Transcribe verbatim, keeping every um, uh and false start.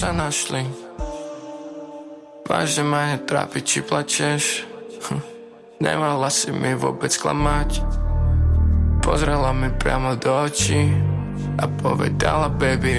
sa našli. Vážne ma netrápi, či plačeš. Hm. Nemala si mi vôbec klamať. Pozrela mi priamo do očí a povedala, baby,